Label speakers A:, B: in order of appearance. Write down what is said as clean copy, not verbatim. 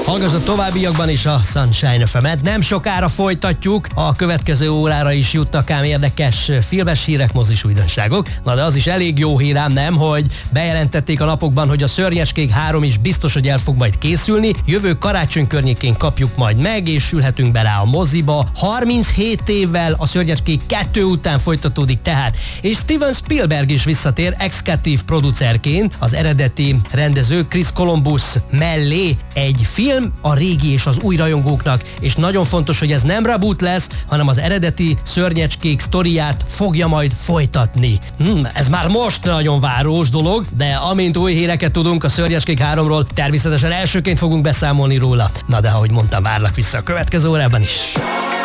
A: Hallgass a továbbiakban is a Sunshine FM-et. Nem sokára folytatjuk, a következő órára is jutnak ám érdekes filmes hírek, mozis újdonságok. Na de az is elég jó hírám, nem, hogy bejelentették a napokban, hogy a Szörnyecskék 3 is biztos, hogy el fog majd készülni. Jövő karácsony környékén kapjuk majd meg, és ülhetünk be rá a moziba. 37 évvel a Szörnyecskék 2 után folytatódik tehát. És Steven Spielberg is visszatér executive producerként, az eredeti rendező Chris Columbus mellé egy film a régi és az új rajongóknak, és nagyon fontos, hogy ez nem reboot lesz, hanem az eredeti Szörnyecskék sztoriát fogja majd folytatni. Ez már most nagyon város dolog, de amint új híreket tudunk a Szörnyecskék 3-ról, természetesen elsőként fogunk beszámolni róla. Na de ahogy mondtam, várlak vissza a következő órában is.